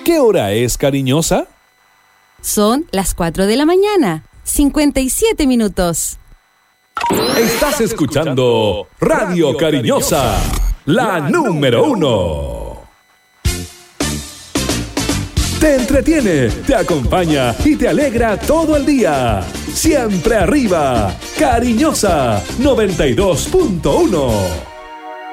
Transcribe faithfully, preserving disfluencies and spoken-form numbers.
¿Qué hora es, cariñosa? Son las cuatro de la mañana, cincuenta y siete minutos. Estás escuchando Radio Cariñosa, la número uno. Te entretiene, te acompaña y te alegra todo el día. Siempre arriba, Cariñosa noventa y dos punto uno.